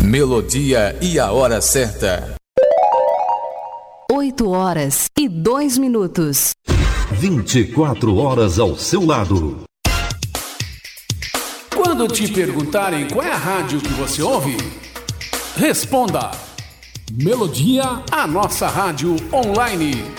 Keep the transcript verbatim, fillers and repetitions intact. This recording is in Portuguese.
Melodia e a hora certa. oito horas e dois minutos. vinte e quatro horas ao seu lado. Quando te perguntarem qual é a rádio que você ouve, responda: Melodia, a nossa rádio online.